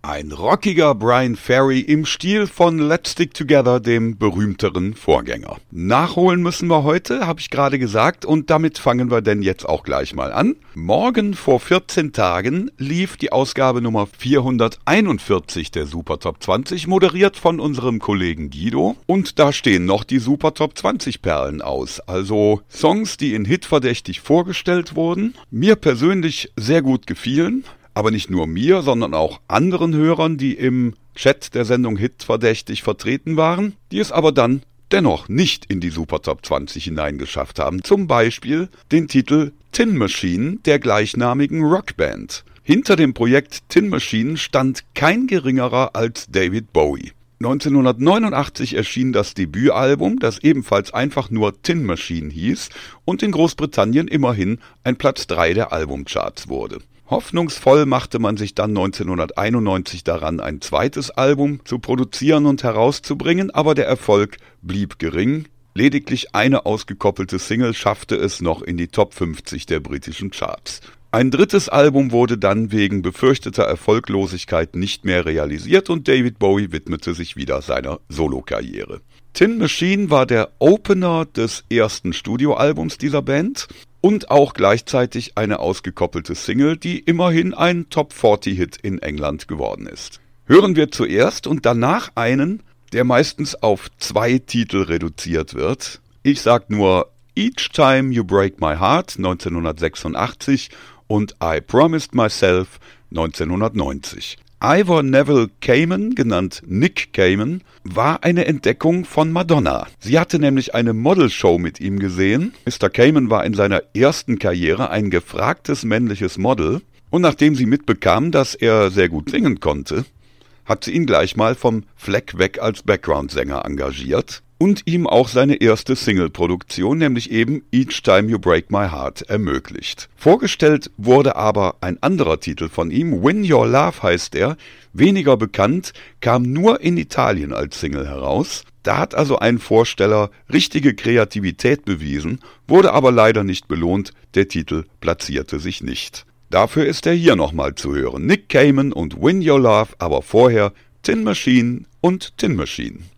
Ein rockiger Bryan Ferry im Stil von Let's Stick Together, dem berühmteren Vorgänger. Nachholen müssen wir heute, habe ich gerade gesagt, und damit fangen wir denn jetzt auch gleich mal an. Morgen vor 14 Tagen lief die Ausgabe Nummer 441 der Super Top 20, moderiert von unserem Kollegen Guido. Und da stehen noch die Super Top 20 Perlen aus, also Songs, die in Hitverdächtig vorgestellt wurden, mir persönlich sehr gut gefielen. Aber nicht nur mir, sondern auch anderen Hörern, die im Chat der Sendung Hitverdächtig vertreten waren, die es aber dann dennoch nicht in die Super Top 20 hineingeschafft haben. Zum Beispiel den Titel Tin Machine der gleichnamigen Rockband. Hinter dem Projekt Tin Machine stand kein geringerer als David Bowie. 1989 erschien das Debütalbum, das ebenfalls einfach nur Tin Machine hieß und in Großbritannien immerhin ein Platz 3 der Albumcharts wurde. Hoffnungsvoll machte man sich dann 1991 daran, ein zweites Album zu produzieren und herauszubringen, aber der Erfolg blieb gering. Lediglich eine ausgekoppelte Single schaffte es noch in die Top 50 der britischen Charts. Ein drittes Album wurde dann wegen befürchteter Erfolglosigkeit nicht mehr realisiert und David Bowie widmete sich wieder seiner Solokarriere. Tin Machine war der Opener des ersten Studioalbums dieser Band und auch gleichzeitig eine ausgekoppelte Single, die immerhin ein Top-40-Hit in England geworden ist. Hören wir zuerst und danach einen, der meistens auf 2 Titel reduziert wird. Ich sag nur Each Time You Break My Heart 1986 und I Promised Myself 1990. Ivor Neville Cayman, genannt Nick Cayman, war eine Entdeckung von Madonna. Sie hatte nämlich eine Modelshow mit ihm gesehen. Mr. Cayman war in seiner ersten Karriere ein gefragtes männliches Model und nachdem sie mitbekam, dass er sehr gut singen konnte, hat sie ihn gleich mal vom Fleck weg als Background-Sänger engagiert und ihm auch seine erste Single-Produktion, nämlich eben Each Time You Break My Heart, ermöglicht. Vorgestellt wurde aber ein anderer Titel von ihm, Win Your Love heißt er, weniger bekannt, kam nur in Italien als Single heraus. Da hat also ein Vorsteller richtige Kreativität bewiesen, wurde aber leider nicht belohnt, der Titel platzierte sich nicht. Dafür ist er hier nochmal zu hören, Nick Cayman und Win Your Love, aber vorher Tin Machine und Tin Machine.